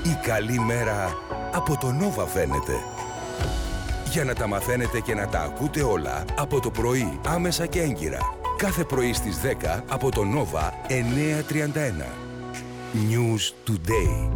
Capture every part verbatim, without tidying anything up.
Η καλή μέρα από το Nova φαίνεται. Για να τα μαθαίνετε και να τα ακούτε όλα από το πρωί, άμεσα και έγκυρα. Κάθε πρωί στις δέκα από το Nova εννιακόσια τριάντα ένα. News Today.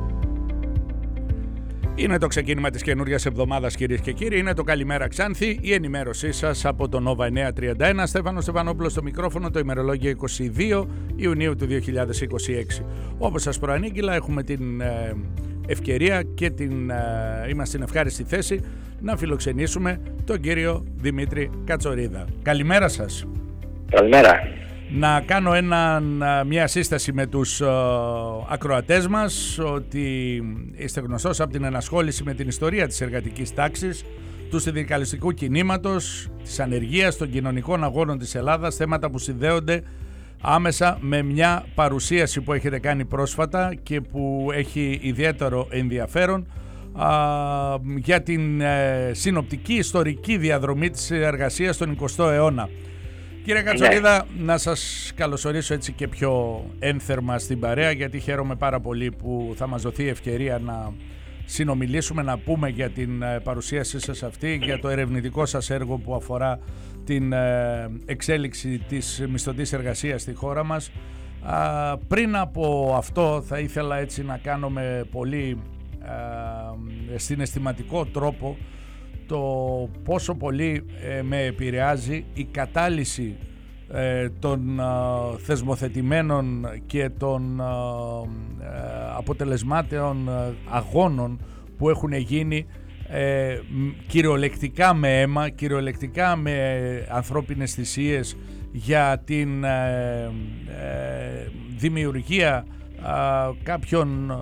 Είναι το ξεκίνημα της καινούριας εβδομάδας, κυρίες και κύριοι. Είναι το Καλημέρα Ξάνθη, η ενημέρωσή σας από το Nova εννιακόσια τριάντα ένα. Στέφανος Στεφανόπουλος στο μικρόφωνο, το ημερολόγιο είκοσι δύο Ιουνίου του δύο χιλιάδες είκοσι έξι. Όπως σας προανήγγειλα, έχουμε την ε, ευκαιρία και την, ε, είμαστε στην ευχάριστη θέση να φιλοξενήσουμε τον κύριο Δημήτρη Κατσορίδα. Καλημέρα σας. Καλημέρα. Να κάνω ένα, μια σύσταση με τους uh, ακροατές μας, ότι είστε γνωστός από την ενασχόληση με την ιστορία της εργατικής τάξης, του συνδικαλιστικού κινήματος, της ανεργίας, των κοινωνικών αγώνων της Ελλάδας, θέματα που συνδέονται άμεσα με μια παρουσίαση που έχετε κάνει πρόσφατα και που έχει ιδιαίτερο ενδιαφέρον uh, για την uh, συνοπτική ιστορική διαδρομή της εργασίας στον εικοστό αιώνα. Κύριε Κατσορίδα, ναι. Να σας καλωσορίσω έτσι και πιο ένθερμα στην παρέα, γιατί χαίρομαι πάρα πολύ που θα μας δοθεί ευκαιρία να συνομιλήσουμε, να πούμε για την παρουσίασή σας αυτή, για το ερευνητικό σας έργο που αφορά την εξέλιξη της μισθωτής εργασίας στη χώρα μας. Α, πριν από αυτό θα ήθελα έτσι να κάνω με πολύ α, συναισθηματικό τρόπο το πόσο πολύ ε, με επηρεάζει η κατάλυση ε, των ε, θεσμοθετημένων και των ε, ε, αποτελεσμάτων ε, αγώνων που έχουν γίνει ε, κυριολεκτικά με αίμα, κυριολεκτικά με ανθρώπινες θυσίες για την ε, ε, δημιουργία ε, κάποιων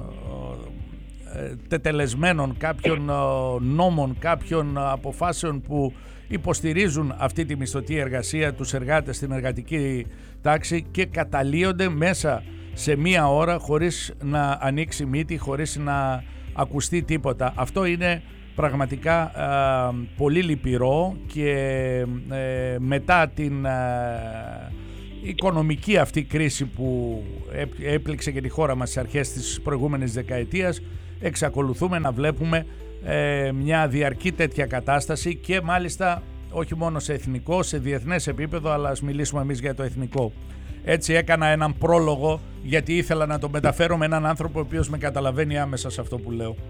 τετελεσμένων, κάποιων νόμων, κάποιων αποφάσεων που υποστηρίζουν αυτή τη μισθωτή εργασία, τους εργάτες στην εργατική τάξη, και καταλύονται μέσα σε μία ώρα χωρίς να ανοίξει μύτη, χωρίς να ακουστεί τίποτα. Αυτό είναι πραγματικά α, πολύ λυπηρό και ε, μετά την α, οικονομική αυτή κρίση που έπληξε και τη χώρα μας στις αρχές της προηγούμενης δεκαετίας, εξακολουθούμε να βλέπουμε ε, μια διαρκή τέτοια κατάσταση, και μάλιστα όχι μόνο σε εθνικό, σε διεθνές επίπεδο, αλλά ας μιλήσουμε εμείς για το εθνικό. Έτσι έκανα έναν πρόλογο, γιατί ήθελα να το μεταφέρω με έναν άνθρωπο ο οποίος με καταλαβαίνει άμεσα σε αυτό που λέω.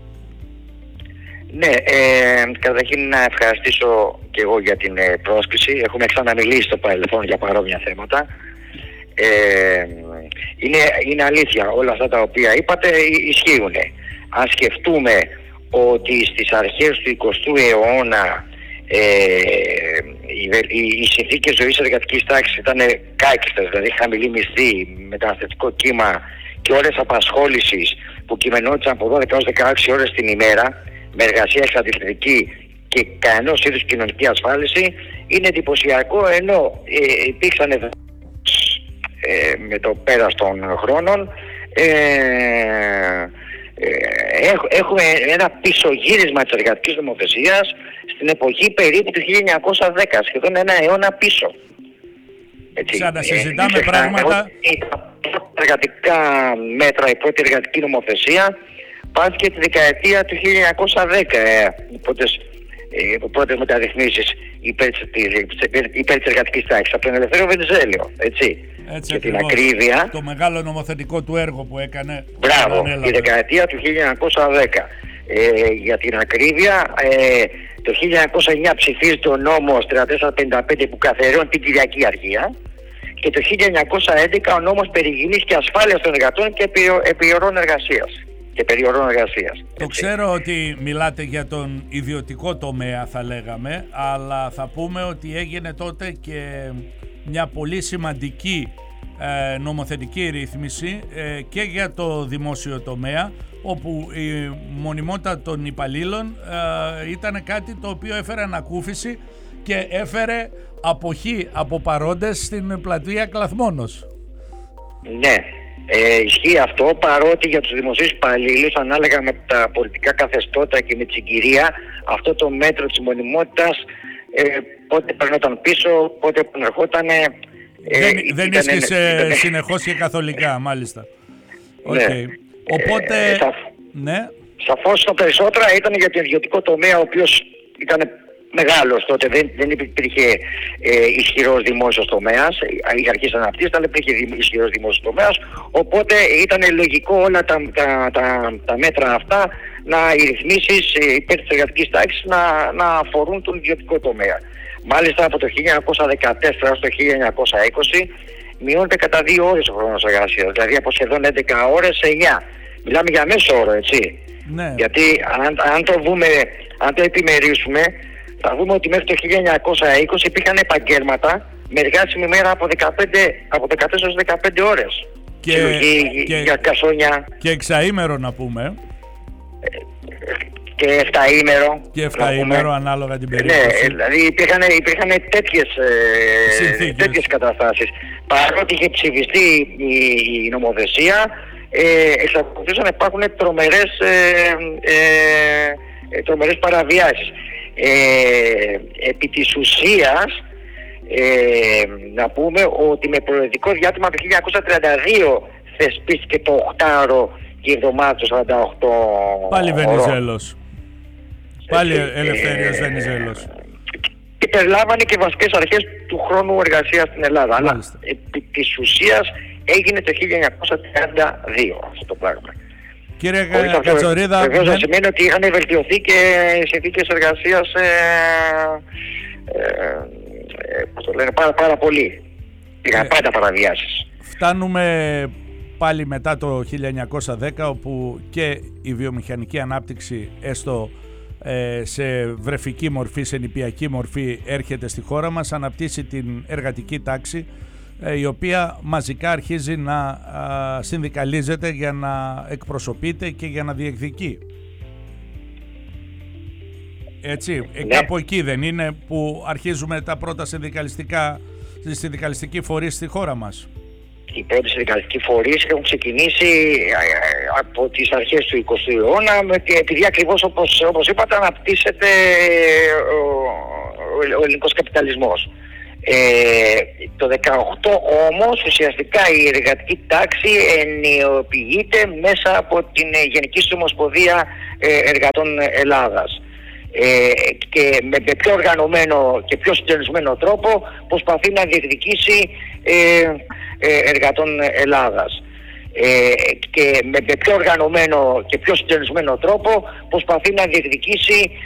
Ναι, ε, καταρχήν να ευχαριστήσω και εγώ για την ε, πρόσκληση. Έχουμε ξαναμιλήσει στο παρελθόν για παρόμοια θέματα. Ε, είναι, είναι αλήθεια όλα αυτά τα οποία είπατε, ισχύουν. Αν σκεφτούμε ότι στις αρχές του εικοστού αιώνα ε, οι, οι, οι συνθήκες ζωής εργατικής τάξης ήταν κάκιστες, δηλαδή χαμηλή μισθή, μεταναστευτικό κύμα και ώρες απασχόλησης που κειμενόντουσαν από δώδεκα έως δεκαέξι ώρες την ημέρα, με εργασία εξαντλητική και κανένας είδους κοινωνική ασφάλιση, είναι εντυπωσιακό, ενώ ε, υπήρξαν ε, με το πέρας των χρόνων ε, ε, έχουμε ένα πισωγύρισμα της εργατικής νομοθεσίας στην εποχή περίπου του χίλια εννιακόσια δέκα, σχεδόν ένα αιώνα πίσω. Ξανασυζητάμε ε, πράγματα. Τα εργατικά μέτρα, η πρώτη εργατική νομοθεσία πάθηκε τη δεκαετία του χίλια εννιακόσια δέκα, ε, πρώτες, ε, πρώτες μεταρρυθμίσεις υπέρ, υπέρ της εργατικής τάξης από τον Ελευθέριο Βενιζέλιο, έτσι. Έτσι, και την ακρίβεια, το μεγάλο νομοθετικό του έργο που έκανε. Μπράβο, τη δεκαετία του χίλια εννιακόσια δέκα. Ε, για την ακρίβεια, ε, το χίλια εννιακόσια εννιά ψηφίζεται ο νόμος τριάντα τέσσερα πενήντα πέντε που καθιερώνει την Κυριακή Αργία, και το χίλια εννιακόσια έντεκα ο νόμος περί υγιεινής και ασφάλειας των εργατών και επί ωρών εργασίας. Και περιορών εργασίας. Το ξέρω ότι μιλάτε για τον ιδιωτικό τομέα, θα λέγαμε, αλλά θα πούμε ότι έγινε τότε και μια πολύ σημαντική ε, νομοθετική ρύθμιση ε, και για το δημόσιο τομέα, όπου η μονιμότητα των υπαλλήλων ε, ήταν κάτι το οποίο έφερε ανακούφιση και έφερε αποχή από παρόντες στην πλατεία Κλαθμόνος. Ναι. Ε, ισχύει αυτό, παρότι για τους δημοσίους υπαλλήλους, ανάλογα με τα πολιτικά καθεστώτα και με τη συγκυρία, αυτό το μέτρο της μονιμότητας ε, πότε περνόταν πίσω, πότε επανερχόταν. Ε, δεν δεν ίσχυσε ήταν... συνεχώς και καθολικά, μάλιστα. Ναι. Okay. Οπότε, ε, θα... ναι. Σαφώς το περισσότερα ήταν για τον ιδιωτικό τομέα, ο οποίος ήταν μεγάλος τότε, δεν, δεν υπήρχε ε, ισχυρός δημόσιος τομέας, είχε αρχίσει να αναπτύσσεται, αλλά υπήρχε ισχυρός δημόσιος τομέας, οπότε ήταν λογικό όλα τα, τα, τα, τα μέτρα αυτά, να, οι ρυθμίσεις υπέρ της εργατικής τάξης να, να αφορούν τον ιδιωτικό τομέα. Μάλιστα από το χίλια εννιακόσια δεκατέσσερα στο χίλια εννιακόσια είκοσι μειώνεται κατά δύο ώρες ο χρόνος εργασίας, δηλαδή από σχεδόν έντεκα ώρες σε εννιά. Μιλάμε για μέσο όρο, έτσι. Ναι. Γιατί αν, αν, το βούμε, αν το επιμερίσουμε, θα δούμε ότι μέχρι το χίλια εννιακόσια είκοσι υπήρχαν επαγγέλματα με εργάσιμη μέρα από, δεκαπέντε, από δεκατέσσερα έως δεκαπέντε ώρες. Και, Συλλογή και, για κασόνια. Και εξαήμερο να πούμε. Και εφταήμερο. Και εφταήμερο ανάλογα την περίπτωση. Ναι, δηλαδή υπήρχαν, υπήρχαν τέτοιες, ε, τέτοιες καταστάσεις. Παρότι είχε ψηφιστεί η, η νομοθεσία, ε, εξακολουθούσαν να υπάρχουν τρομερές, ε, ε, τρομερές παραβιάσεις. Ε, επί της ουσίας, ε, να πούμε ότι με προεδρικό διάτημα το χίλια εννιακόσια τριάντα δύο θεσπίστηκε το οκτάωρο και η εβδομάδα του σαράντα οκτώ. Πάλι Βενιζέλος. Πάλι Ελευθέριος ε, Βενιζέλος. Και περιλάμβανε και βασικές αρχές του χρόνου εργασίας στην Ελλάδα. Μάλιστα. Αλλά επί της ουσίας έγινε το χίλια εννιακόσια τριάντα δύο αυτό το πράγμα. Κύριε Κατσορίδα, βεβαίως δεν σημαίνει ότι είχαν βελτιωθεί και οι συνθήκες εργασίας ε, ε, ε, πώς το λένε, πάρα, πάρα πολύ. Είχαν ε, πάντα παραβιάσεις. Φτάνουμε πάλι μετά το χίλια εννιακόσια δέκα, όπου και η βιομηχανική ανάπτυξη, έστω ε, σε βρεφική μορφή, σε νηπιακή μορφή, έρχεται στη χώρα μας, αναπτύσσει την εργατική τάξη, η οποία μαζικά αρχίζει να α, συνδικαλίζεται για να εκπροσωπείται και για να διεκδικεί. Έτσι, ναι. Κάπου εκεί δεν είναι που αρχίζουμε τα πρώτα συνδικαλιστικά, συνδικαλιστικοί φορείς στη χώρα μας? Οι πρώτοι συνδικαλιστικοί φορείς έχουν ξεκινήσει από τις αρχές του εικοστού αιώνα, επειδή ακριβώς όπως, όπως είπατε αναπτύσσεται ο, ο, ο ελληνικός καπιταλισμός. Ε, το δεκαοκτώ όμως ουσιαστικά η εργατική τάξη ενιοποιείται μέσα από την Γενική Συνομοσπονδία Εργατών Ελλάδας, ε, και με, με πιο οργανωμένο και πιο συντονισμένο τρόπο προσπαθεί να διεκδικήσει ε, ε, εργατών Ελλάδας. Ε, και με, με πιο οργανωμένο και πιο συντονισμένο τρόπο προσπαθεί να διεκδικήσει